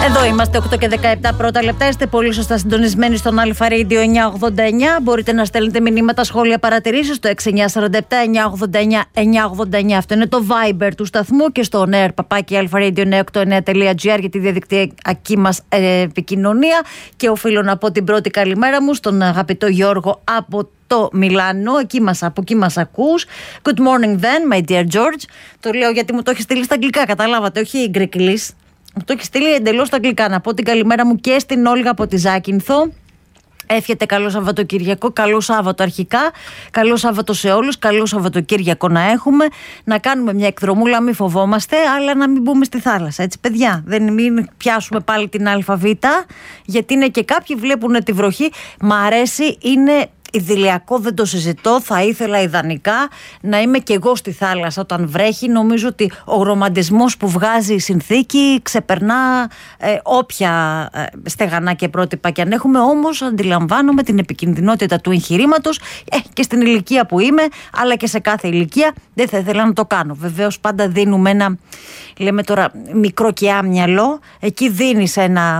Εδώ είμαστε 8 και 17 πρώτα λεπτά. Είστε πολύ σωστά συντονισμένοι στον Αλφα Radio 989. Μπορείτε να στέλνετε μηνύματα, σχόλια, παρατηρήσεις στο 6947 989 989. Αυτό είναι το Viber του σταθμού και στο air@alpharadio989.gr για τη διαδικτυακή μας επικοινωνία. Και οφείλω να πω την πρώτη καλημέρα μου στον αγαπητό Γιώργο από το Μιλάνο. Από εκεί μας ακούς. Good morning then, my dear George. Το λέω γιατί μου το έχει στείλει στα αγγλικά, καταλάβατε, όχι γκρικλής. Μου το έχει στείλει εντελώς στα αγγλικά. Να πω την καλημέρα μου και στην Όλγα από τη Ζάκυνθο. Εύχεται καλό Σαββατοκύριακο, καλό Σάββατο αρχικά, καλό Σάββατο σε όλους, καλό Σαββατοκύριακο να έχουμε, να κάνουμε μια εκδρομούλα, μην φοβόμαστε, αλλά να μην μπούμε στη θάλασσα, έτσι παιδιά, μην πιάσουμε πάλι την ΑΒ, γιατί είναι και κάποιοι βλέπουν τη βροχή, μ' αρέσει, είναι ιδηλιακό, δεν το συζητώ, θα ήθελα ιδανικά να είμαι και εγώ στη θάλασσα όταν βρέχει. Νομίζω ότι ο ρομαντισμός που βγάζει η συνθήκη ξεπερνά όποια στεγανά και πρότυπα και αν έχουμε, όμως αντιλαμβάνομαι την επικινδυνότητα του εγχειρήματος και στην ηλικία που είμαι, αλλά και σε κάθε ηλικία δεν θα ήθελα να το κάνω. Βεβαίως πάντα δίνουμε ένα, λέμε τώρα, μικρό και άμυαλο, εκεί δίνεις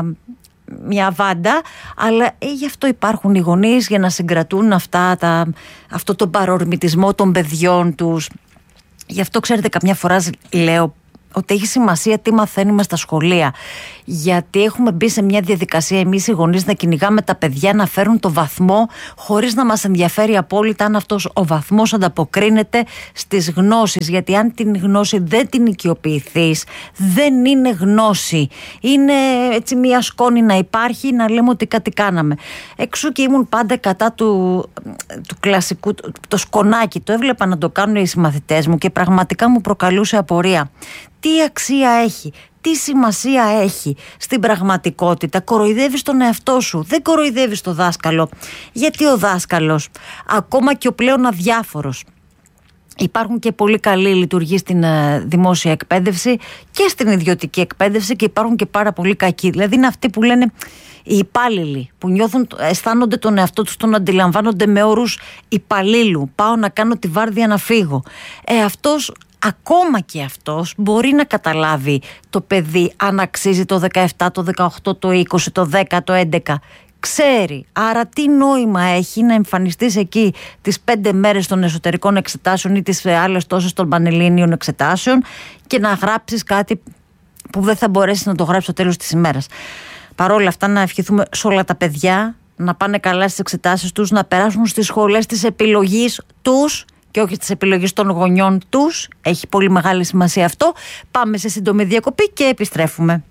μια βάντα, αλλά γι' αυτό υπάρχουν οι γονείς, για να συγκρατούν αυτό τον παρορμητισμό των παιδιών τους. Γι' αυτό ξέρετε, καμιά φορά λέω ότι έχει σημασία τι μαθαίνουμε στα σχολεία, γιατί έχουμε μπει σε μια διαδικασία εμείς οι γονείς να κυνηγάμε τα παιδιά να φέρουν το βαθμό, χωρίς να μας ενδιαφέρει απόλυτα αν αυτός ο βαθμός ανταποκρίνεται στις γνώσεις, γιατί αν την γνώση δεν την οικειοποιηθείς, δεν είναι γνώση, είναι έτσι μια σκόνη να υπάρχει, να λέμε ότι κάτι κάναμε. Εξού και ήμουν πάντα κατά του κλασικού, το σκονάκι, το έβλεπα να το κάνουν οι συμμαθητές μου και πραγματικά μου προκαλούσε απορία. Τι αξία έχει, τι σημασία έχει στην πραγματικότητα? Κοροϊδεύεις τον εαυτό σου, δεν κοροϊδεύεις το δάσκαλο. Γιατί ο δάσκαλος, ακόμα και ο πλέον αδιάφορος, υπάρχουν και πολύ καλοί λειτουργοί στην δημόσια εκπαίδευση και στην ιδιωτική εκπαίδευση και υπάρχουν και πάρα πολύ κακοί. Δηλαδή είναι αυτοί που λένε οι υπάλληλοι, που αισθάνονται τον εαυτό τους, τον αντιλαμβάνονται με όρους υπαλλήλου. Πάω να κάνω τη βάρδια να φύγω. Αυτός, ακόμα και αυτός, μπορεί να καταλάβει το παιδί αν αξίζει το 17, το 18, το 20, το 10, το 11. Ξέρει. Άρα τι νόημα έχει να εμφανιστείς εκεί τις 5 μέρες των εσωτερικών εξετάσεων ή τις άλλες τόσες των πανελλήνιων εξετάσεων και να γράψεις κάτι που δεν θα μπορέσεις να το γράψεις στο τέλος της ημέρας. Παρ' όλα αυτά, να ευχηθούμε σε όλα τα παιδιά να πάνε καλά στις εξετάσεις τους, να περάσουν στις σχολές της επιλογής τους και όχι της επιλογής των γονιών τους. Έχει πολύ μεγάλη σημασία αυτό. Πάμε σε σύντομη διακοπή και επιστρέφουμε.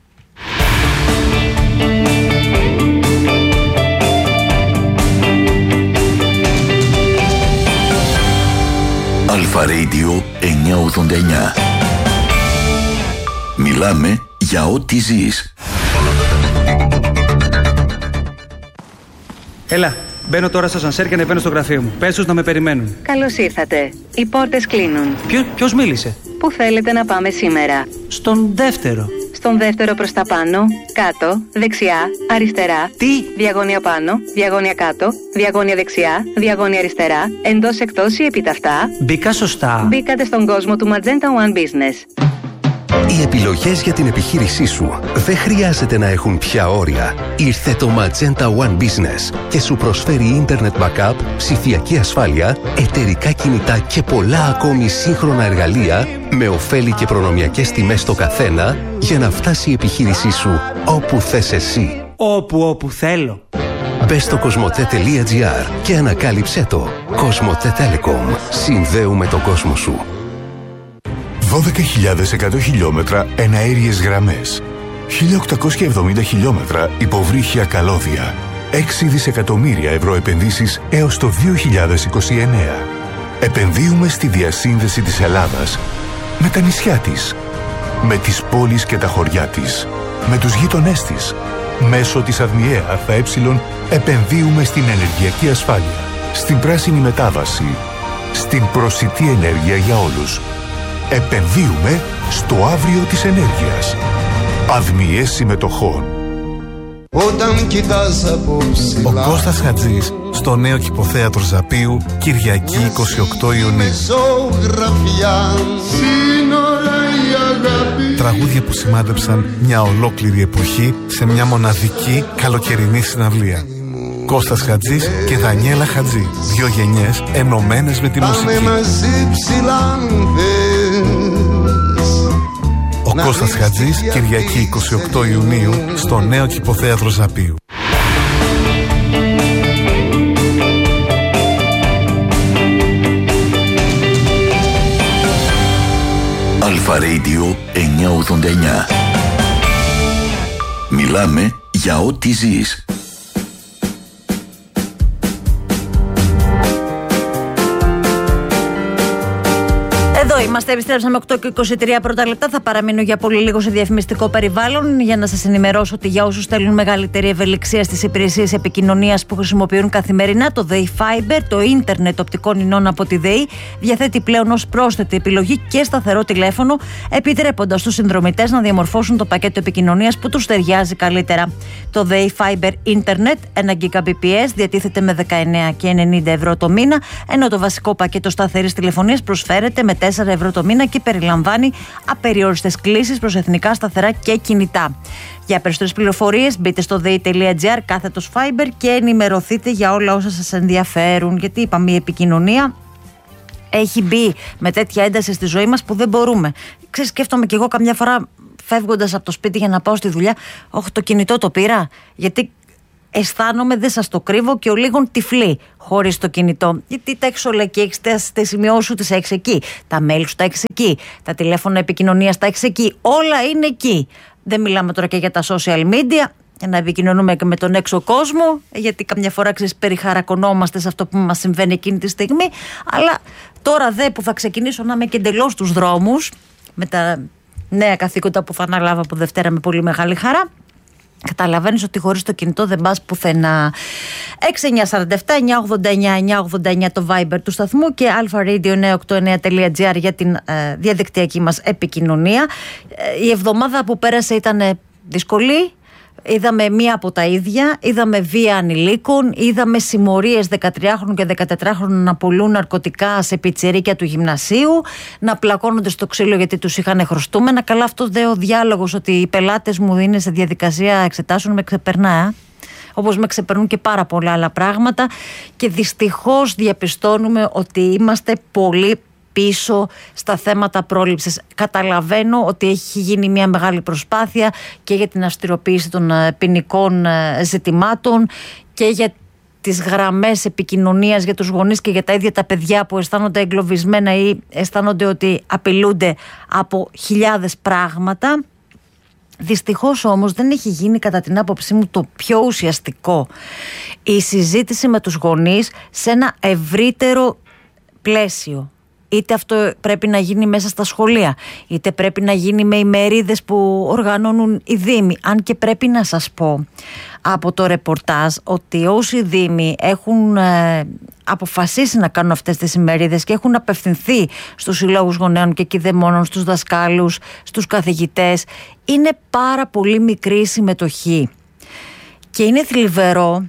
Αλφα Radio 989. Μιλάμε για ό,τι ζεις. Έλα, μπαίνω τώρα στο ασανσέρ και ανεβαίνω στο γραφείο μου. Πες τους να με περιμένουν. Καλώς ήρθατε. Οι πόρτες κλείνουν. Ποιος μίλησε? Πού θέλετε να πάμε σήμερα? Στον δεύτερο. Στον δεύτερο προς τα πάνω, κάτω, δεξιά, αριστερά. Τι? Διαγώνια πάνω, διαγώνια κάτω, διαγώνια δεξιά, διαγώνια αριστερά, εντός εκτός ή επιταυτά. Μπήκα σωστά? Μπήκατε στον κόσμο του Magenta One Business. Οι επιλογές για την επιχείρησή σου δεν χρειάζεται να έχουν πια όρια. Ήρθε το Magenta One Business και σου προσφέρει Internet Backup, ψηφιακή ασφάλεια, εταιρικά κινητά και πολλά ακόμη σύγχρονα εργαλεία με ωφέλη και προνομιακές τιμές στο καθένα για να φτάσει η επιχείρησή σου όπου θες εσύ. Όπου θέλω. Μπες στο cosmote.gr και ανακάλυψέ το. Cosmote Telecom. Συνδέουμε τον κόσμο σου. 12.100 χιλιόμετρα εναέριες γραμμές, 1.870 χιλιόμετρα υποβρύχια καλώδια, 6 δισεκατομμύρια ευρώ επενδύσεις έως το 2029. Επενδύουμε στη διασύνδεση της Ελλάδας με τα νησιά της, με τις πόλεις και τα χωριά της, με τους γείτονές της. Μέσω της ΑΔΜΙΕ ΑΕ επενδύουμε στην ενεργειακή ασφάλεια, στην πράσινη μετάβαση, στην προσιτή ενέργεια για όλους. Επενδύουμε στο αύριο της ενέργειας. ΑΔΜΙΕ Συμμετοχών. Όταν κοιτάς από ψηλά. Ο Κώστας Χατζής στο νέο Κηποθέατρο Ζαπίου, Κυριακή 28 Ιουνίου. Σύνορα η Τραγούδια που σημάδεψαν μια ολόκληρη εποχή σε μια μοναδική καλοκαιρινή συναυλία. Κώστας Χατζής και Δανιέλα Χατζή. 2 γενιές ενωμένες με τη μουσική. Ο Κώστας Χατζής, Κυριακή 28 Ιουνίου, στο Νέο Κηποθέατρο Ζαπίου. Αλφα Radio 989. Μιλάμε για ό,τι ζεις. Εδώ είμαστε, επιστρέψαμε 8 και 23 πρώτα λεπτά. Θα παραμείνω για πολύ λίγο σε διαφημιστικό περιβάλλον για να σας ενημερώσω ότι για όσους θέλουν μεγαλύτερη ευελιξία στις υπηρεσίες επικοινωνίας που χρησιμοποιούν καθημερινά, το ΔΕΗ Fiber, το ίντερνετ οπτικών ινών από τη ΔΕΗ, διαθέτει πλέον ως πρόσθετη επιλογή και σταθερό τηλέφωνο, επιτρέποντας στους συνδρομητές να διαμορφώσουν το πακέτο επικοινωνίας που τους ταιριάζει καλύτερα. Το ΔΕΗ Fiber Internet 1 Gbps διατίθεται με 19 και 90 ευρώ το μήνα, ενώ το βασικό πακέτο σταθερής τηλεφωνίας προσφέρεται με 4 ευρώ το μήνα και περιλαμβάνει απεριόριστες κλήσεις προς εθνικά σταθερά και κινητά. Για περισσότερες πληροφορίες μπείτε στο dei.gr/Fiber και ενημερωθείτε για όλα όσα σας ενδιαφέρουν. Γιατί είπαμε, η επικοινωνία έχει μπει με τέτοια ένταση στη ζωή μας που δεν μπορούμε. Σκέφτομαι κι εγώ καμιά φορά φεύγοντας από το σπίτι για να πάω στη δουλειά, όχι, το κινητό το πήρα, γιατί αισθάνομαι, δεν σας το κρύβω, και ο λίγων τυφλή χωρίς το κινητό. Γιατί τα έχεις όλα εκεί, έχεις τις σημειώσεις σου, τις έχεις εκεί. Τα mail σου τα έχεις εκεί. Τα τηλέφωνα επικοινωνίας τα έχεις εκεί. Όλα είναι εκεί. Δεν μιλάμε τώρα και για τα social media, για να επικοινωνούμε και με τον έξω κόσμο, γιατί καμιά φορά περιχαρακωνόμαστε σε αυτό που μας συμβαίνει εκείνη τη στιγμή. Αλλά τώρα που θα ξεκινήσω να είμαι και εντελώς στους δρόμους, με τα νέα καθήκοντα που θα αναλάβω από Δευτέρα με πολύ μεγάλη χαρά, καταλαβαίνεις ότι χωρίς το κινητό δεν πας πουθενά. 6947-989-989 το Viber του σταθμού και alpharadio989.gr για την διαδικτυακή μας επικοινωνία. Η εβδομάδα που πέρασε ήταν δύσκολη. Είδαμε μία από τα ίδια, είδαμε βία ανηλίκων, είδαμε συμμορίες 13χρονων και 14χρονων να πουλούν ναρκωτικά σε πιτσιρίκια του γυμνασίου, να πλακώνονται στο ξύλο γιατί τους είχαν χρωστούμενα. Καλά, αυτό ο διάλογος ότι οι πελάτες μου είναι σε διαδικασία εξετάσεων με ξεπερνά, όπως με ξεπερνούν και πάρα πολλά άλλα πράγματα, και δυστυχώς διαπιστώνουμε ότι είμαστε πολύ πίσω στα θέματα πρόληψης. Καταλαβαίνω ότι έχει γίνει μια μεγάλη προσπάθεια και για την αυστηροποίηση των ποινικών ζητημάτων και για τις γραμμές επικοινωνίας για τους γονείς και για τα ίδια τα παιδιά που αισθάνονται εγκλωβισμένα ή αισθάνονται ότι απειλούνται από χιλιάδες πράγματα. Δυστυχώς όμως δεν έχει γίνει, κατά την άποψή μου, το πιο ουσιαστικό, η συζήτηση με τους γονείς σε ένα ευρύτερο πλαίσιο. Είτε αυτό πρέπει να γίνει μέσα στα σχολεία, είτε πρέπει να γίνει με ημερίδες που οργανώνουν οι δήμοι. Αν και πρέπει να σας πω από το ρεπορτάζ ότι όσοι δήμοι έχουν αποφασίσει να κάνουν αυτές τις ημερίδες και έχουν απευθυνθεί στους συλλόγους γονέων και κηδεμόνων, στους δασκάλους, στους καθηγητές, είναι πάρα πολύ μικρή συμμετοχή. Και είναι θλιβερό,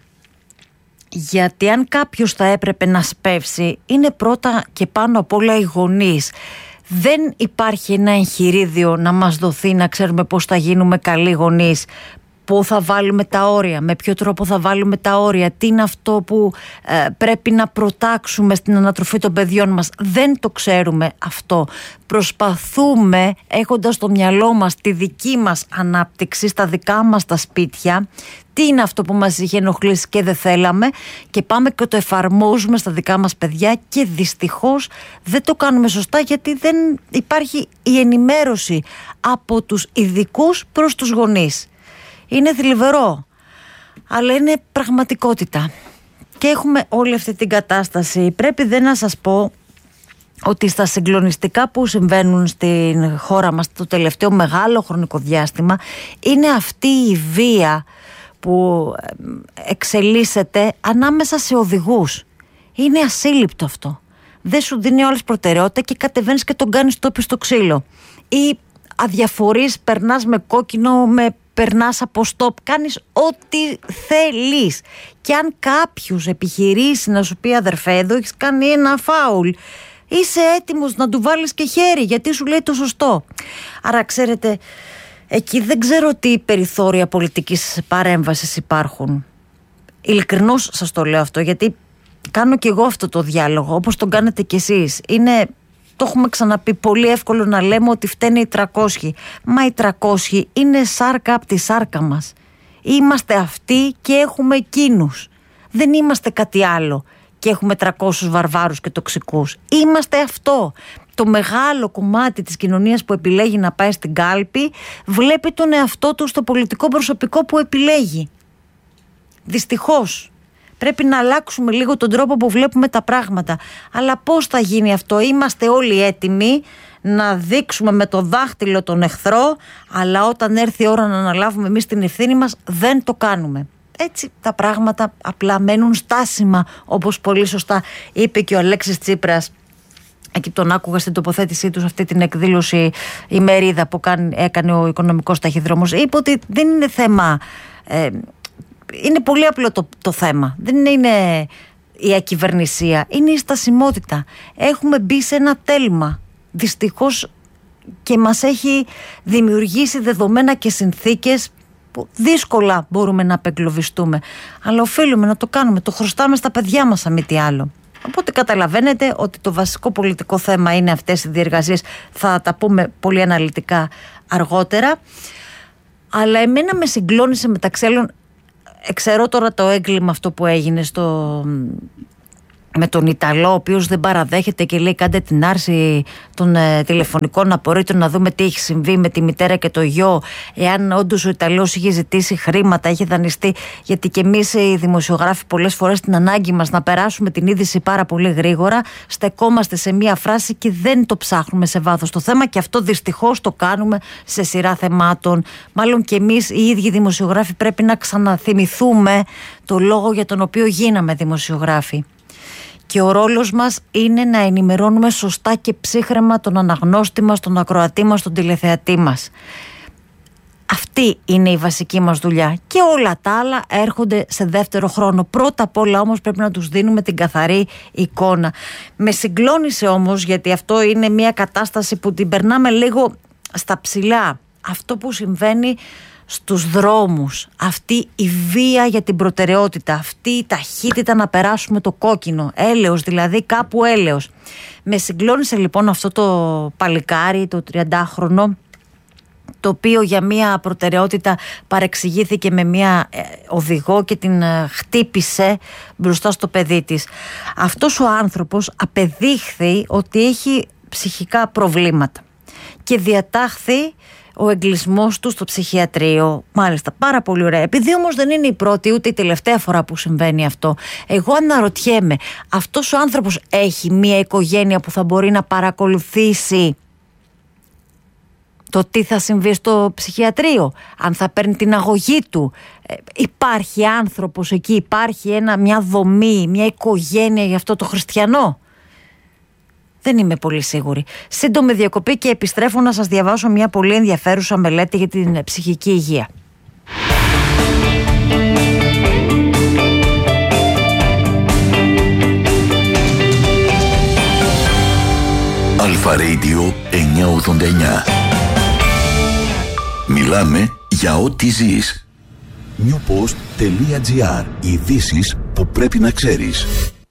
γιατί αν κάποιος θα έπρεπε να σπεύσει, είναι πρώτα και πάνω απ' όλα οι γονείς. Δεν υπάρχει ένα εγχειρίδιο να μας δοθεί να ξέρουμε πώς θα γίνουμε καλοί γονείς, πού θα βάλουμε τα όρια, με ποιο τρόπο θα βάλουμε τα όρια, τι είναι αυτό που πρέπει να προτάξουμε στην ανατροφή των παιδιών μας. Δεν το ξέρουμε αυτό. Προσπαθούμε, έχοντας στο μυαλό μας τη δική μας ανάπτυξη, στα δικά μας τα σπίτια, τι είναι αυτό που μας είχε ενοχλήσει και δεν θέλαμε, και πάμε και το εφαρμόζουμε στα δικά μας παιδιά, και δυστυχώς δεν το κάνουμε σωστά, γιατί δεν υπάρχει η ενημέρωση από τους ειδικούς προς τους γονείς. Είναι θλιβερό, αλλά είναι πραγματικότητα. Και έχουμε όλη αυτή την κατάσταση. Πρέπει να σας πω ότι στα συγκλονιστικά που συμβαίνουν στην χώρα μας το τελευταίο μεγάλο χρονικό διάστημα, είναι αυτή η βία που εξελίσσεται ανάμεσα σε οδηγούς. Είναι ασύλληπτο αυτό. Δεν σου δίνει όλες προτεραιότητα και κατεβαίνεις και τον κάνεις τόπι στο ξύλο. Ή αδιαφορείς, περνάς με κόκκινο, περνάς από στόπ, κάνεις ό,τι θέλεις. Και αν κάποιος επιχειρήσει να σου πει, αδερφέ, εδώ έχεις κάνει ένα φάουλ, είσαι έτοιμος να του βάλεις και χέρι, γιατί σου λέει το σωστό. Άρα ξέρετε, εκεί δεν ξέρω τι περιθώρια πολιτικής παρέμβασης υπάρχουν. Ειλικρινώς σας το λέω αυτό, γιατί κάνω και εγώ αυτό το διάλογο, όπως τον κάνετε κι εσείς. Είναι, το έχουμε ξαναπεί, πολύ εύκολο να λέμε ότι φταίνε οι 300. Μα οι 300 είναι σάρκα από τη σάρκα μας. Είμαστε αυτοί και έχουμε εκείνους. Δεν είμαστε κάτι άλλο και έχουμε 300 βαρβάρους και τοξικούς. Είμαστε αυτό. Το μεγάλο κομμάτι της κοινωνίας που επιλέγει να πάει στην κάλπη βλέπει τον εαυτό του στο πολιτικό προσωπικό που επιλέγει. Δυστυχώς. Πρέπει να αλλάξουμε λίγο τον τρόπο που βλέπουμε τα πράγματα. Αλλά πώς θα γίνει αυτό? Είμαστε όλοι έτοιμοι να δείξουμε με το δάχτυλο τον εχθρό, αλλά όταν έρθει η ώρα να αναλάβουμε εμείς την ευθύνη μας, δεν το κάνουμε. Έτσι τα πράγματα απλά μένουν στάσιμα, όπως πολύ σωστά είπε και ο Αλέξης Τσίπρας. Εκεί τον άκουγα στην τοποθέτησή του σε αυτή την εκδήλωση ημερίδα που έκανε ο Οικονομικός Ταχυδρόμος. Είπε ότι δεν είναι θέμα... είναι πολύ απλό το θέμα. Δεν είναι η ακυβερνησία, είναι η στασιμότητα. Έχουμε μπει σε ένα τέλμα, δυστυχώς, και μας έχει δημιουργήσει δεδομένα και συνθήκες που δύσκολα μπορούμε να απεγκλωβιστούμε. Αλλά οφείλουμε να το κάνουμε, το χρωστάμε στα παιδιά μας, αν μη τι άλλο. Οπότε καταλαβαίνετε ότι το βασικό πολιτικό θέμα είναι αυτές οι διεργασίες. Θα τα πούμε πολύ αναλυτικά αργότερα. Αλλά εμένα με συγκλώνησε μεταξύ άλλων. Ξέρω τώρα το έγκλημα αυτό που έγινε με τον Ιταλό, ο οποίος δεν παραδέχεται και λέει κάντε την άρση των τηλεφωνικών απορρίτων να δούμε τι έχει συμβεί με τη μητέρα και το γιο, εάν όντως ο Ιταλός είχε ζητήσει χρήματα, είχε δανειστεί, γιατί και εμείς οι δημοσιογράφοι πολλές φορές την ανάγκη μας να περάσουμε την είδηση πάρα πολύ γρήγορα, στεκόμαστε σε μία φράση και δεν το ψάχνουμε σε βάθος το θέμα, και αυτό δυστυχώς το κάνουμε σε σειρά θεμάτων. Μάλλον και εμείς οι ίδιοι δημοσιογράφοι πρέπει να ξαναθυμηθούμε το λόγο για τον οποίο γίναμε δημοσιογράφοι. Και ο ρόλος μας είναι να ενημερώνουμε σωστά και ψύχραιμα τον αναγνώστη μας, τον ακροατή μας, τον τηλεθεατή μας. Αυτή είναι η βασική μας δουλειά και όλα τα άλλα έρχονται σε δεύτερο χρόνο. Πρώτα απ' όλα όμως πρέπει να τους δίνουμε την καθαρή εικόνα. Με συγκλώνησε όμως, γιατί αυτό είναι μια κατάσταση που την περνάμε λίγο στα ψηλά. Αυτό που συμβαίνει στους δρόμους, αυτή η βία για την προτεραιότητα, αυτή η ταχύτητα να περάσουμε το κόκκινο, έλεος δηλαδή, κάπου έλεος. Με συγκλώνησε λοιπόν αυτό το παλικάρι, το 30χρονο, το οποίο για μια προτεραιότητα παρεξηγήθηκε με μια οδηγό και την χτύπησε μπροστά στο παιδί της. Αυτός ο άνθρωπος απεδείχθη ότι έχει ψυχικά προβλήματα και διατάχθη ο εγκλισμός του στο ψυχιατρίο. Μάλιστα, πάρα πολύ ωραία. Επειδή όμως δεν είναι η πρώτη ούτε η τελευταία φορά που συμβαίνει αυτό, εγώ αναρωτιέμαι, αυτός ο άνθρωπος έχει μια οικογένεια που θα μπορεί να παρακολουθήσει το τι θα συμβεί στο ψυχιατρίο, αν θα παίρνει την αγωγή του? Υπάρχει άνθρωπος εκεί, υπάρχει μια δομή, μια οικογένεια για αυτό το χριστιανό? Δεν είμαι πολύ σίγουρη. Σύντομη διακοπή και επιστρέφω να σας διαβάσω μια πολύ ενδιαφέρουσα μελέτη για την ψυχική υγεία. Αλφα Radio 989. Μιλάμε για ό,τι ζεις. newpost.gr. Ειδήσεις που πρέπει να ξέρεις.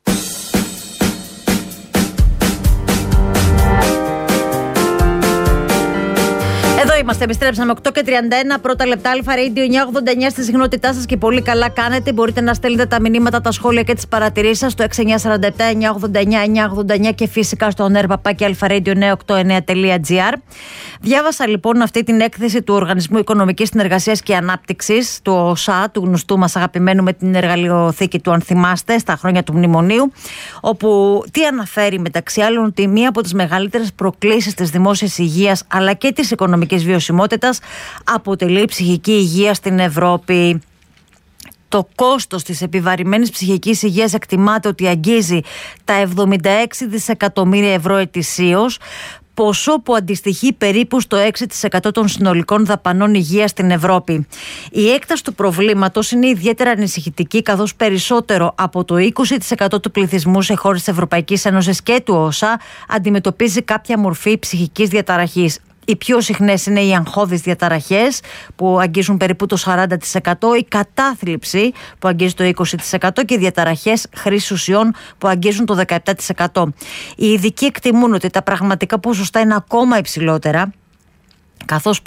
Είμαστε, επιστρέψαμε 8:31, πρώτα λεπτά, Αλφα Radio 989 στη συχνότητά σας και πολύ καλά κάνετε. Μπορείτε να στέλνετε τα μηνύματα, τα σχόλια και τις παρατηρήσεις σας στο 6947-989-989 και φυσικά στο alpha-radio989.gr. Διάβασα λοιπόν αυτή την έκθεση του Οργανισμού Οικονομικής Συνεργασίας και Ανάπτυξης, του ΟΣΑ, του γνωστού μας αγαπημένου με την εργαλειοθήκη του, αν θυμάστε, στα χρόνια του μνημονίου, όπου τι αναφέρει μεταξύ άλλων? Ότι μία από τις μεγαλύτερες προκλήσεις της δημόσιας υγείας αλλά και της οικονομικής βιωσιμότητας αποτελεί η ψυχική υγεία στην Ευρώπη. Το κόστος της επιβαρημένης ψυχικής υγείας εκτιμάται ότι αγγίζει τα 76 δισεκατομμύρια ευρώ ετησίως. ποσό που αντιστοιχεί περίπου στο 6% των συνολικών δαπανών υγείας στην Ευρώπη. Η έκταση του προβλήματος είναι ιδιαίτερα ανησυχητική, καθώς περισσότερο από το 20% του πληθυσμού σε χώρες της Ευρωπαϊκής Ένωσης και του ΟΣΑ αντιμετωπίζει κάποια μορφή ψυχικής διαταραχής. Οι πιο συχνές είναι οι αγχώδεις διαταραχές που αγγίζουν περίπου το 40%, η κατάθλιψη που αγγίζει το 20% και οι διαταραχές χρήσης ουσιών που αγγίζουν το 17%. Οι ειδικοί εκτιμούν ότι τα πραγματικά ποσοστά είναι ακόμα υψηλότερα, καθώς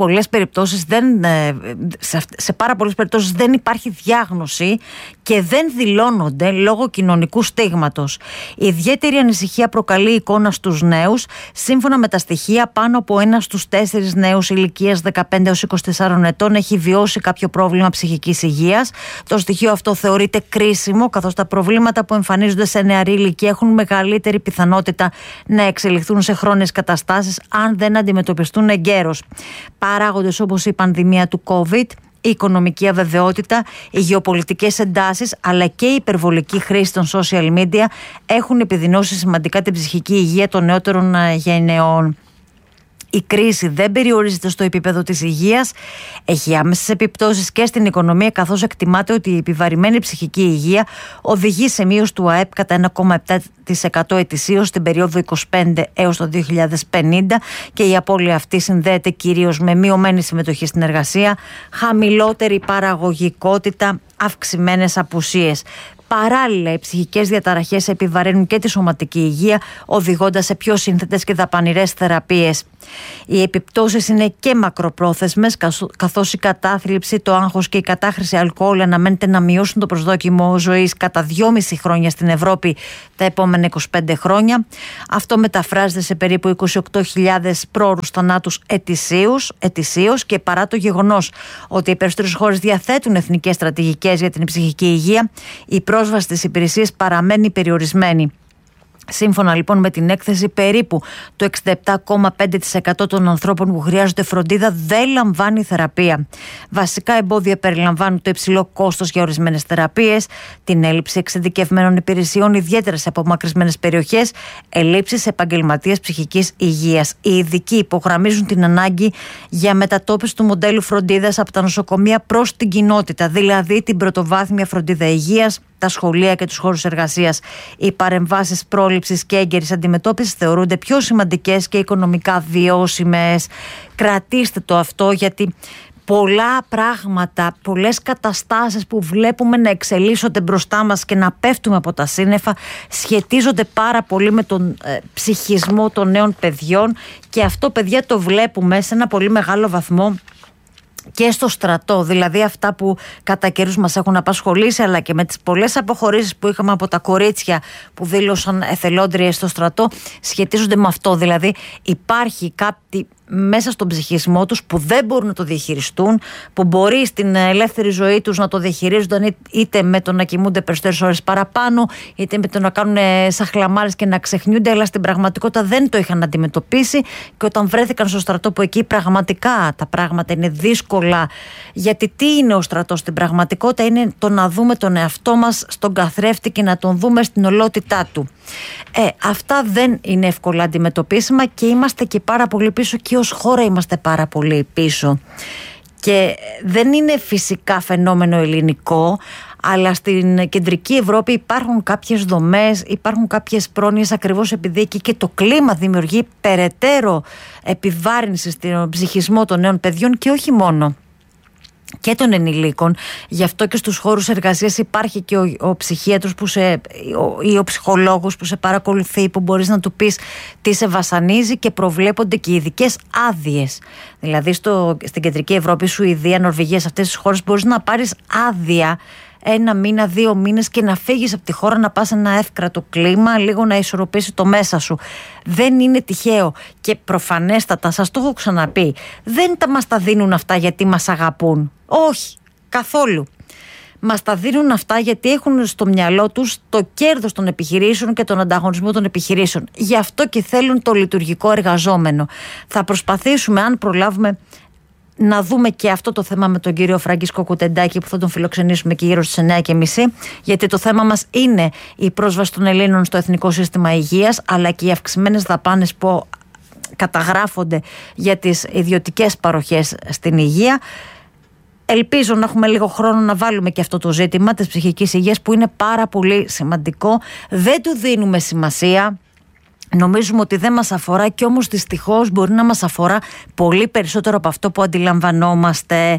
σε πάρα πολλές περιπτώσεις δεν υπάρχει διάγνωση και δεν δηλώνονται λόγω κοινωνικού στίγματος. Η ιδιαίτερη ανησυχία προκαλεί η εικόνα στους νέους. Σύμφωνα με τα στοιχεία, πάνω από 1 στους 4 νέους ηλικίας 15 έως 24 ετών έχει βιώσει κάποιο πρόβλημα ψυχικής υγείας. Το στοιχείο αυτό θεωρείται κρίσιμο, καθώς τα προβλήματα που εμφανίζονται σε νεαρή ηλικία έχουν μεγαλύτερη πιθανότητα να εξελιχθούν σε χρόνιες καταστάσεις αν δεν αντιμετωπιστούν εγκαίρως. Παράγοντες όπως η πανδημία του COVID, η οικονομική αβεβαιότητα, οι γεωπολιτικές εντάσεις αλλά και η υπερβολική χρήση των social media έχουν επιδεινώσει σημαντικά την ψυχική υγεία των νεότερων γενεών. Η κρίση δεν περιορίζεται στο επίπεδο της υγείας, έχει άμεσες επιπτώσεις και στην οικονομία, καθώς εκτιμάται ότι η επιβαρημένη ψυχική υγεία οδηγεί σε μείωση του ΑΕΠ κατά 1,7% ετησίως στην περίοδο 25 έως το 2050 και η απώλεια αυτή συνδέεται κυρίως με μειωμένη συμμετοχή στην εργασία, χαμηλότερη παραγωγικότητα, αυξημένες απουσίες. Παράλληλα, οι ψυχικές διαταραχές επιβαρύνουν και τη σωματική υγεία, οδηγώντας σε πιο σύνθετες και δαπανηρές θεραπείες. Οι επιπτώσεις είναι και μακροπρόθεσμες, καθώς η κατάθλιψη, το άγχος και η κατάχρηση αλκοόλ αναμένεται να μειώσουν το προσδόκιμο ζωής κατά 2,5 χρόνια στην Ευρώπη τα επόμενα 25 χρόνια. Αυτό μεταφράζεται σε περίπου 28.000 πρόωρους θανάτους ετησίως και παρά το γεγονός ότι οι περισσότερες χώρες διαθέτουν εθνικές στρατηγικές για την ψυχική υγεία, η πρόσβαση στις υπηρεσίες παραμένει περιορισμένη. Σύμφωνα λοιπόν με την έκθεση, περίπου το 67,5% των ανθρώπων που χρειάζονται φροντίδα δεν λαμβάνει θεραπεία. Βασικά εμπόδια περιλαμβάνουν το υψηλό κόστος για ορισμένες θεραπείες, την έλλειψη εξειδικευμένων υπηρεσιών, ιδιαίτερα σε απομακρυσμένες περιοχές, ελλείψεις επαγγελματίας ψυχικής υγείας. Οι ειδικοί υπογραμμίζουν την ανάγκη για μετατόπιση του μοντέλου φροντίδας από τα νοσοκομεία προς την κοινότητα, δηλαδή την πρωτοβάθμια φροντίδα υγείας, τα σχολεία και τους χώρους εργασίας. Οι παρεμβάσεις πρόληψης και έγκαιρης αντιμετώπισης θεωρούνται πιο σημαντικές και οικονομικά βιώσιμες. Κρατήστε το αυτό, γιατί πολλά πράγματα, πολλές καταστάσεις που βλέπουμε να εξελίσσονται μπροστά μας και να πέφτουμε από τα σύννεφα σχετίζονται πάρα πολύ με τον ψυχισμό των νέων παιδιών, και αυτό, παιδιά, το βλέπουμε σε ένα πολύ μεγάλο βαθμό και στο στρατό. Δηλαδή αυτά που κατά καιρούς μας έχουν απασχολήσει, αλλά και με τις πολλές αποχωρήσεις που είχαμε από τα κορίτσια που δήλωσαν εθελόντριες στο στρατό, σχετίζονται με αυτό. Δηλαδή υπάρχει κάτι μέσα στον ψυχισμό τους που δεν μπορούν να το διαχειριστούν, που μπορεί στην ελεύθερη ζωή τους να το διαχειρίζονταν είτε με το να κοιμούνται περισσότερες ώρες παραπάνω, είτε με το να κάνουν σαχλαμάρες και να ξεχνιούνται, αλλά στην πραγματικότητα δεν το είχαν αντιμετωπίσει, και όταν βρέθηκαν στο στρατό, που εκεί πραγματικά τα πράγματα είναι δύσκολα, γιατί τι είναι ο στρατός στην πραγματικότητα? Είναι το να δούμε τον εαυτό μας στον καθρέφτη και να τον δούμε στην ολότητά του. Αυτά δεν είναι εύκολα αντιμετωπίσιμα και είμαστε και πάρα πολύ πίσω, και ως χώρα είμαστε πάρα πολύ πίσω, και δεν είναι φυσικά φαινόμενο ελληνικό, αλλά στην κεντρική Ευρώπη υπάρχουν κάποιες δομές, υπάρχουν κάποιες πρόνοιες, ακριβώς επειδή εκεί και το κλίμα δημιουργεί περαιτέρω επιβάρυνση στον ψυχισμό των νέων παιδιών, και όχι μόνο, και των ενηλίκων. Γι' αυτό και στους χώρους εργασίας υπάρχει και ο ψυχίατρος ή ο ψυχολόγος που σε παρακολουθεί, που μπορείς να του πεις τι σε βασανίζει, και προβλέπονται και ειδικές άδειες. Δηλαδή στην κεντρική Ευρώπη, Σουηδία, Νορβηγία, σε αυτές τις χώρες μπορείς να πάρεις άδεια 1 μήνα, 2 μήνες και να φύγεις από τη χώρα, να πας σε ένα εύκρατο κλίμα, λίγο να ισορροπήσει το μέσα σου. Δεν είναι τυχαίο, και προφανέστατα, σας το έχω ξαναπεί, δεν μας τα δίνουν αυτά γιατί μας αγαπούν. Όχι, καθόλου. Μας τα δίνουν αυτά γιατί έχουν στο μυαλό τους το κέρδος των επιχειρήσεων και τον ανταγωνισμό των επιχειρήσεων. Γι' αυτό και θέλουν το λειτουργικό εργαζόμενο. Θα προσπαθήσουμε, αν προλάβουμε, να δούμε και αυτό το θέμα με τον κύριο Φραγκίσκο Κουτεντάκη, που θα τον φιλοξενήσουμε και γύρω στις 9:30, γιατί το θέμα μας είναι η πρόσβαση των Ελλήνων στο Εθνικό Σύστημα Υγείας, αλλά και οι αυξημένες δαπάνες που καταγράφονται για τις ιδιωτικές παροχές στην υγεία. Ελπίζω να έχουμε λίγο χρόνο να βάλουμε και αυτό το ζήτημα της ψυχικής υγείας, που είναι πάρα πολύ σημαντικό. Δεν του δίνουμε σημασία. Νομίζουμε ότι δεν μας αφορά, και όμως δυστυχώς μπορεί να μας αφορά πολύ περισσότερο από αυτό που αντιλαμβανόμαστε.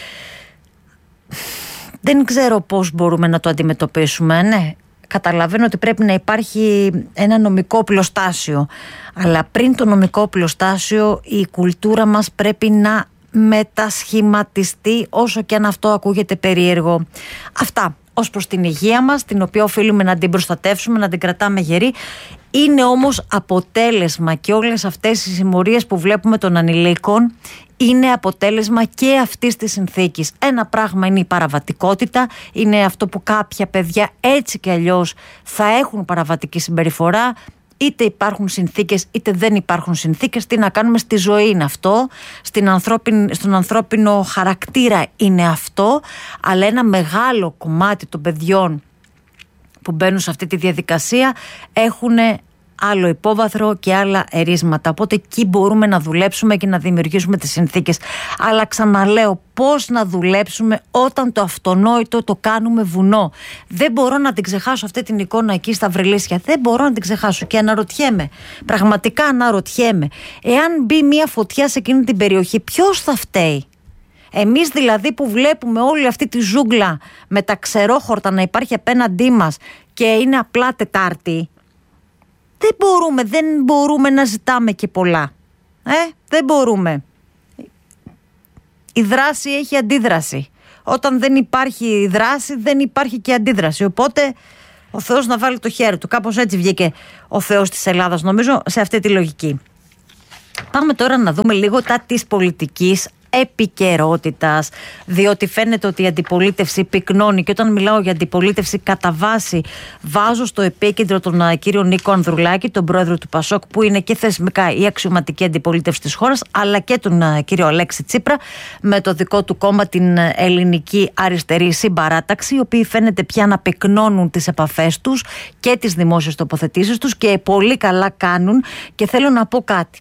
Δεν ξέρω πώς μπορούμε να το αντιμετωπίσουμε. Ναι, καταλαβαίνω ότι πρέπει να υπάρχει ένα νομικό οπλοστάσιο, αλλά πριν το νομικό οπλοστάσιο η κουλτούρα μας πρέπει να μετασχηματιστεί, όσο και αν αυτό ακούγεται περίεργο. Αυτά ως προς την υγεία μας, την οποία οφείλουμε να την προστατεύσουμε, να την κρατάμε γερή. Είναι όμως αποτέλεσμα, και όλες αυτές οι συμμορίες που βλέπουμε των ανηλίκων είναι αποτέλεσμα και αυτής της συνθήκης. Ένα πράγμα είναι η παραβατικότητα, είναι αυτό που κάποια παιδιά έτσι και αλλιώς θα έχουν παραβατική συμπεριφορά, είτε υπάρχουν συνθήκες είτε δεν υπάρχουν συνθήκες. Τι να κάνουμε, στη ζωή είναι αυτό, στον ανθρώπινο χαρακτήρα είναι αυτό, αλλά ένα μεγάλο κομμάτι των παιδιών που μπαίνουν σε αυτή τη διαδικασία έχουν άλλο υπόβαθρο και άλλα ερίσματα. Οπότε εκεί μπορούμε να δουλέψουμε και να δημιουργήσουμε τις συνθήκες. Αλλά ξαναλέω, πώς να δουλέψουμε όταν το αυτονόητο το κάνουμε βουνό? Δεν μπορώ να την ξεχάσω αυτή την εικόνα εκεί στα Βρυλίσια. Δεν μπορώ να την ξεχάσω και αναρωτιέμαι. Πραγματικά αναρωτιέμαι. Εάν μπει μια φωτιά σε εκείνη την περιοχή, ποιος θα φταίει? Εμείς δηλαδή που βλέπουμε όλη αυτή τη ζούγκλα με τα ξερόχορτα να υπάρχει απέναντί μας και είναι απλά Τετάρτη, δεν μπορούμε να ζητάμε και πολλά. Δεν μπορούμε. Η δράση έχει αντίδραση. Όταν δεν υπάρχει δράση, δεν υπάρχει και αντίδραση. Οπότε ο Θεός να βάλει το χέρι του. Κάπως έτσι βγήκε ο Θεός της Ελλάδας, νομίζω, σε αυτή τη λογική. Πάμε τώρα να δούμε λίγο τα της πολιτικής επικαιρότητας, διότι φαίνεται ότι η αντιπολίτευση πυκνώνει, και όταν μιλάω για αντιπολίτευση κατά βάση βάζω στο επίκεντρο τον κύριο Νίκο Ανδρουλάκη, τον πρόεδρο του Πασόκ, που είναι και θεσμικά η αξιωματική αντιπολίτευση της χώρας, αλλά και τον κύριο Αλέξη Τσίπρα με το δικό του κόμμα, την Ελληνική Αριστερή Συμπαράταξη, οι οποίοι φαίνεται πια να πυκνώνουν τις επαφές τους και τις δημόσιες τοποθετήσεις τους, και πολύ καλά κάνουν. Και θέλω να πω κάτι.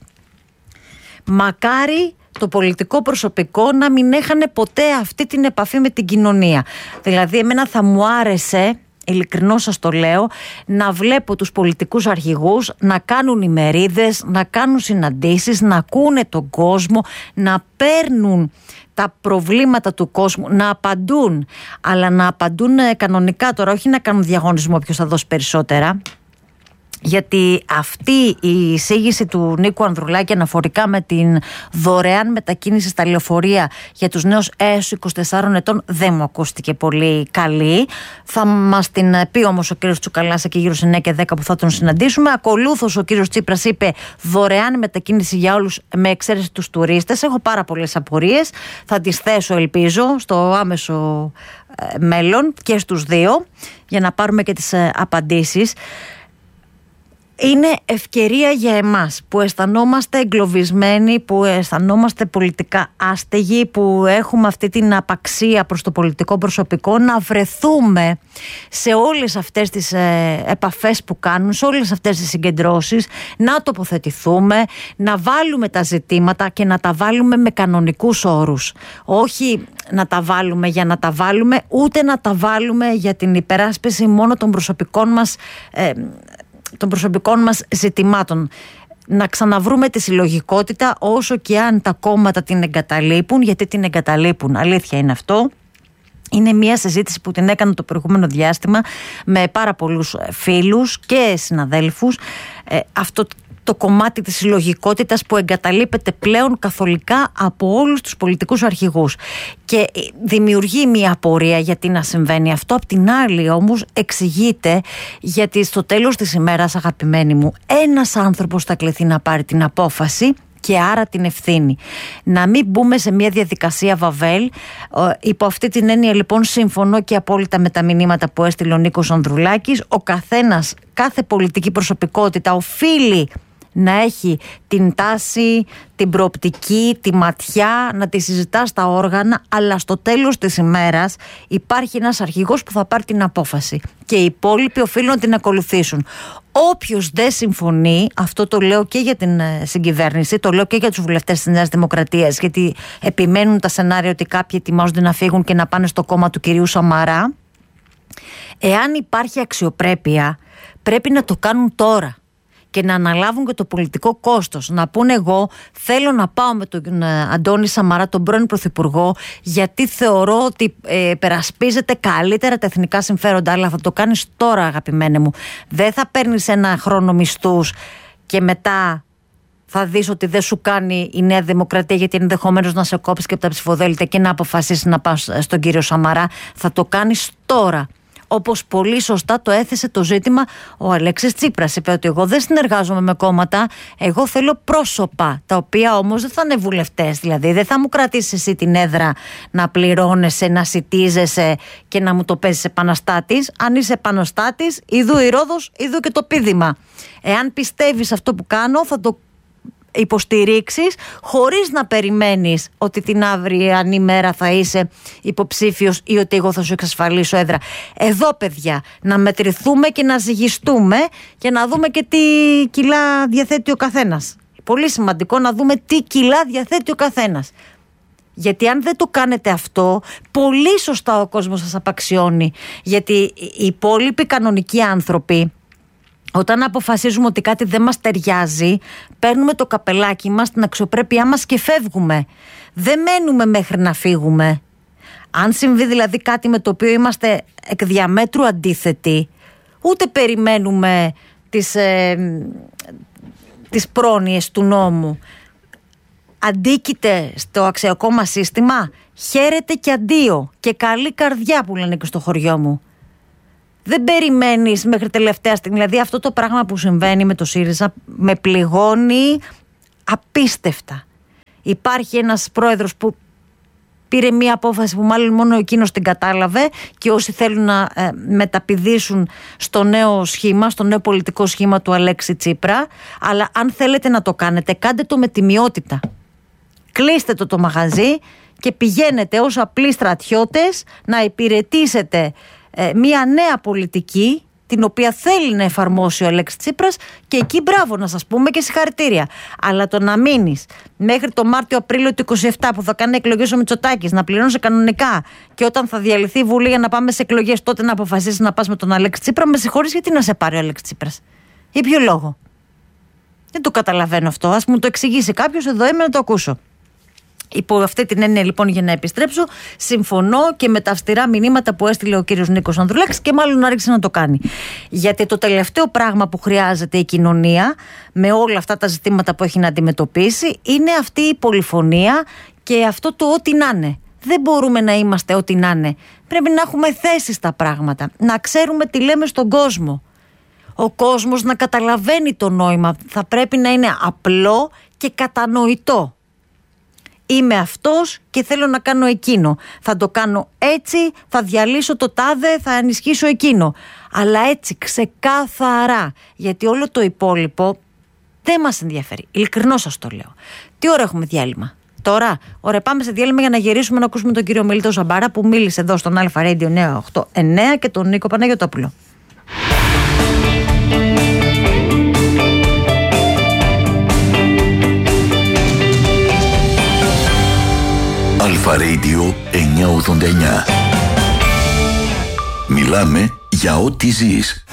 Μακάρι το πολιτικό προσωπικό να μην έχανε ποτέ αυτή την επαφή με την κοινωνία. Δηλαδή εμένα θα μου άρεσε, ειλικρινώς σας το λέω, να βλέπω τους πολιτικούς αρχηγούς να κάνουν ημερίδες, να κάνουν συναντήσεις, να ακούνε τον κόσμο, να παίρνουν τα προβλήματα του κόσμου, να απαντούν, αλλά να απαντούν κανονικά τώρα, όχι να κάνουν διαγωνισμό ποιος θα δώσει περισσότερα. Γιατί αυτή η εισήγηση του Νίκου Ανδρουλάκη αναφορικά με την δωρεάν μετακίνηση στα λεωφορεία για τους νέους έως 24 ετών δεν μου ακούστηκε πολύ καλή. Θα μας την πει όμως ο κύριος Τσουκαλάς εκεί γύρω στις 9 και 10 που θα τον συναντήσουμε. Ακολούθως ο κύριος Τσίπρας είπε δωρεάν μετακίνηση για όλους με εξαίρεση τους τουρίστες. Έχω πάρα πολλές απορίες. Θα τις θέσω, ελπίζω, στο άμεσο μέλλον και στους δύο, για να πάρουμε και τις απαντήσεις. Είναι ευκαιρία για εμάς που αισθανόμαστε εγκλωβισμένοι, που αισθανόμαστε πολιτικά άστεγοι, που έχουμε αυτή την απαξία προς το πολιτικό προσωπικό, να βρεθούμε σε όλες αυτές τις επαφές που κάνουν, σε όλες αυτές τις συγκεντρώσεις, να τοποθετηθούμε, να βάλουμε τα ζητήματα και να τα βάλουμε με κανονικούς όρους. Όχι να τα βάλουμε για να τα βάλουμε, ούτε να τα βάλουμε για την υπεράσπιση μόνο των προσωπικών μας ζητημάτων. Να ξαναβρούμε τη συλλογικότητα, όσο και αν τα κόμματα την εγκαταλείπουν, γιατί την εγκαταλείπουν, αλήθεια είναι αυτό. Είναι μια συζήτηση που την έκανα το προηγούμενο διάστημα με πάρα πολλούς φίλους και συναδέλφους. Αυτό το κομμάτι της συλλογικότητας που εγκαταλείπεται πλέον καθολικά από όλους τους πολιτικούς αρχηγούς. Και δημιουργεί μια απορία γιατί να συμβαίνει αυτό. Απ' την άλλη όμως εξηγείται γιατί στο τέλος της ημέρας, αγαπημένοι μου, ένας άνθρωπος θα κληθεί να πάρει την απόφαση και άρα την ευθύνη. Να μην μπούμε σε μια διαδικασία Βαβέλ. Υπό αυτή την έννοια λοιπόν συμφωνώ και απόλυτα με τα μηνύματα που έστειλε ο Νίκος Ανδρουλάκης. Ο καθένας, κάθε πολιτική προσωπικότητα οφείλει να έχει την τάση, την προοπτική, τη ματιά, να τη συζητά στα όργανα, αλλά στο τέλος της ημέρας υπάρχει ένας αρχηγός που θα πάρει την απόφαση και οι υπόλοιποι οφείλουν να την ακολουθήσουν. Όποιος δεν συμφωνεί, αυτό το λέω και για την συγκυβέρνηση, το λέω και για τους βουλευτές της Νέας Δημοκρατίας, γιατί επιμένουν τα σενάρια ότι κάποιοι ετοιμάζονται να φύγουν και να πάνε στο κόμμα του κυρίου Σαμαρά. Εάν υπάρχει αξιοπρέπεια, πρέπει να το κάνουν τώρα και να αναλάβουν και το πολιτικό κόστος. Να πούνε, εγώ θέλω να πάω με τον Αντώνη Σαμαρά, τον πρώην Πρωθυπουργό, γιατί θεωρώ ότι περασπίζεται καλύτερα τα εθνικά συμφέροντα. Αλλά θα το κάνεις τώρα, αγαπημένε μου. Δεν θα παίρνεις ένα χρόνο μισθούς και μετά θα δεις ότι δεν σου κάνει η Νέα Δημοκρατία, γιατί ενδεχομένως να σε κόψει και από τα ψηφοδέλτια και να αποφασίσει να πας στον κύριο Σαμαρά. Θα το κάνεις τώρα. Όπως πολύ σωστά το έθεσε το ζήτημα ο Αλέξης Τσίπρας. Είπε ότι εγώ δεν συνεργάζομαι με κόμματα, εγώ θέλω πρόσωπα, τα οποία όμως δεν θα είναι βουλευτές. Δηλαδή δεν θα μου κρατήσεις εσύ την έδρα να πληρώνεσαι, να σιτίζεσαι και να μου το παίζεις επαναστάτης. Αν είσαι επαναστάτης, ιδού η Ρόδος, ιδού και το πίδημα. Εάν πιστεύεις αυτό που κάνω, θα το υποστηρίξεις χωρίς να περιμένεις ότι την αυριανή μέρα θα είσαι υποψήφιος ή ότι εγώ θα σου εξασφαλίσω έδρα. Εδώ, παιδιά, να μετρηθούμε και να ζυγιστούμε και να δούμε και τι κιλά διαθέτει ο καθένας. Πολύ σημαντικό να δούμε τι κιλά διαθέτει ο καθένας. Γιατί αν δεν το κάνετε αυτό, πολύ σωστά ο κόσμος σας απαξιώνει. Γιατί οι υπόλοιποι κανονικοί άνθρωποι, όταν αποφασίζουμε ότι κάτι δεν μας ταιριάζει, παίρνουμε το καπελάκι μας, την αξιοπρέπειά μας και φεύγουμε. Δεν μένουμε μέχρι να φύγουμε. Αν συμβεί δηλαδή κάτι με το οποίο είμαστε εκ διαμέτρου αντίθετοι, ούτε περιμένουμε τις πρόνοιες του νόμου. Αντίκειται στο αξιακό μας σύστημα, χαίρετε και αντίο και καλή καρδιά, που λένε και στο χωριό μου. Δεν περιμένεις μέχρι τελευταία στιγμή. Δηλαδή αυτό το πράγμα που συμβαίνει με το ΣΥΡΙΖΑ με πληγώνει απίστευτα. Υπάρχει ένας πρόεδρος που πήρε μία απόφαση που μάλλον μόνο εκείνος την κατάλαβε, και όσοι θέλουν να μεταπηδήσουν στο νέο σχήμα, στο νέο πολιτικό σχήμα του Αλέξη Τσίπρα. Αλλά αν θέλετε να το κάνετε, κάντε το με τιμιότητα. Κλείστε το μαγαζί και πηγαίνετε ως απλοί στρατιώτες να υπηρετήσετε μια νέα πολιτική, την οποία θέλει να εφαρμόσει ο Αλέξης Τσίπρας, και εκεί μπράβο να σας πούμε και συγχαρητήρια. Αλλά το να μείνεις μέχρι το Μάρτιο-Απρίλιο του 27 που θα κάνει εκλογές ο Μητσοτάκης, να πληρώνεις κανονικά, και όταν θα διαλυθεί η Βουλή για να πάμε σε εκλογές, τότε να αποφασίσεις να πας με τον Αλέξη Τσίπρα, με συγχωρείς, γιατί να σε πάρει ο Αλέξης Τσίπρας? Για ποιο λόγο? Δεν το καταλαβαίνω αυτό. Ας μου το εξηγήσει κάποιος, εδώ είμαι να το ακούσω. Υπό αυτή την έννοια, λοιπόν, για να επιστρέψω, συμφωνώ και με τα αυστηρά μηνύματα που έστειλε ο κύριος Νίκος Ανδρουλάκης, και μάλλον άρχισε να το κάνει. Γιατί το τελευταίο πράγμα που χρειάζεται η κοινωνία, με όλα αυτά τα ζητήματα που έχει να αντιμετωπίσει, είναι αυτή η πολυφωνία και αυτό το ό,τι να είναι. Δεν μπορούμε να είμαστε ό,τι να είναι. Πρέπει να έχουμε θέση στα πράγματα, να ξέρουμε τι λέμε στον κόσμο. Ο κόσμος να καταλαβαίνει το νόημα. Θα πρέπει να είναι απλό και κατανοητό. Είμαι αυτός και θέλω να κάνω εκείνο. Θα το κάνω έτσι, θα διαλύσω το τάδε, θα ενισχύσω εκείνο. Αλλά έτσι, ξεκάθαρα. Γιατί όλο το υπόλοιπο δεν μας ενδιαφέρει. Ειλικρινώς σας το λέω. Τι ώρα έχουμε διάλειμμα? Τώρα, ωραία, πάμε σε διάλειμμα για να γυρίσουμε να ακούσουμε τον κύριο Μελίτο Ζαμπάρα, που μίλησε εδώ στον Αλφα Radio 989, και τον Νίκο Παναγιωτόπουλο. Αλφα Radio 989. Μιλάμε για ό,τι ζεις.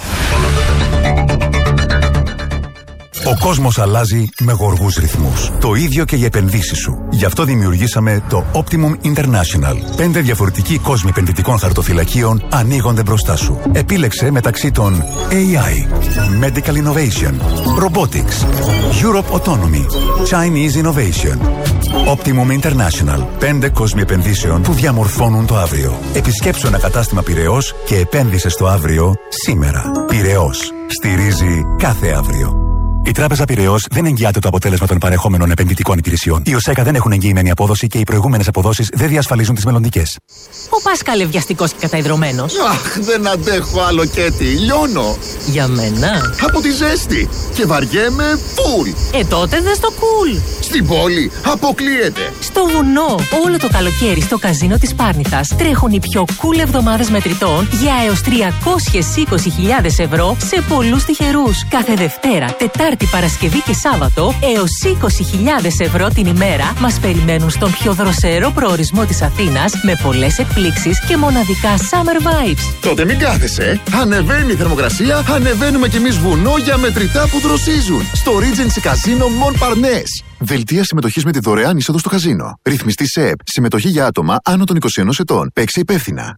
Ο κόσμος αλλάζει με γοργούς ρυθμούς. Το ίδιο και οι επενδύσεις σου. Γι' αυτό δημιουργήσαμε το Optimum International. 5 διαφορετικοί κόσμοι επενδυτικών χαρτοφυλακίων ανοίγονται μπροστά σου. Επίλεξε μεταξύ των AI, Medical Innovation, Robotics, Europe Autonomy, Chinese Innovation. Optimum International. 5 κόσμοι επενδύσεων που διαμορφώνουν το αύριο. Επισκέψου ένα κατάστημα Πειραιώς και επένδυσε στο αύριο σήμερα. Πειραιώς. Στηρίζει κάθε αύριο. Η Τράπεζα Πειραιώς δεν εγγυάται το αποτέλεσμα των παρεχόμενων επενδυτικών υπηρεσιών. Οι ΟΣΕΚΑ δεν έχουν εγγυημένη απόδοση και οι προηγούμενες αποδόσεις δεν διασφαλίζουν τις μελλοντικές. Ο Πάσχαλ βιαστικός και καταϊδρωμένος. Αχ, δεν αντέχω άλλο Κέτι, λιώνω. Για μένα. Από τη ζέστη. Και βαριέμαι φουλ. Τότε δες το κουλ. Στην πόλη αποκλείεται. Στο βουνό, όλο το καλοκαίρι στο καζίνο της Πάρνηθας τρέχουν οι πιο cool εβδομάδες μετρητών για έως 320.000 ευρώ σε πολλούς τυχερούς. Κάθε Δευτέρα, Τετάρτη, Παρασκευή και Σάββατο έως 20.000 ευρώ την ημέρα μας περιμένουν στον πιο δροσερό προορισμό της Αθήνας με πολλές εκπλήξεις και μοναδικά summer vibes. Τότε μην κάθεσαι. Ανεβαίνει η θερμοκρασία, ανεβαίνουμε κι εμείς βουνό για μετρητά που δροσίζουν. Στο Regency Casino Mon Parnasse. Δελτία συμμετοχής με τη δωρεάν είσοδο στο καζίνο. Ρυθμιστή ΣΕΠ. Συμμετοχή για άτομα άνω των 21 ετών. Παίξε υπεύθυνα.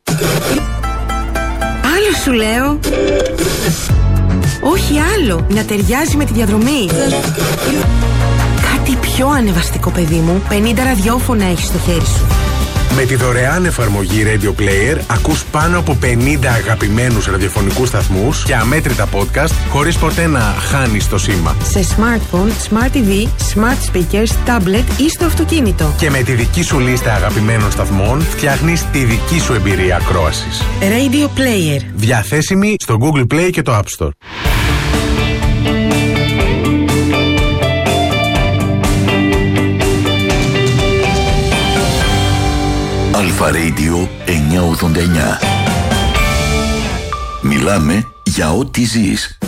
Άλλο σου λέω. Όχι άλλο. Να ταιριάζει με τη διαδρομή. Κάτι πιο ανεβαστικό, παιδί μου. 50 ραδιόφωνα έχεις στο χέρι σου. Με τη δωρεάν εφαρμογή Radio Player ακούς πάνω από 50 αγαπημένους ραδιοφωνικούς σταθμούς και αμέτρητα podcast χωρίς ποτέ να χάνεις το σήμα. Σε smartphone, smart TV, smart speakers, tablet ή στο αυτοκίνητο. Και με τη δική σου λίστα αγαπημένων σταθμών φτιάχνεις τη δική σου εμπειρία ακρόασης. Radio Player. Διαθέσιμη στο Google Play και το App Store. Αλφα Radio 989. Μιλάμε για ό,τι ζεις.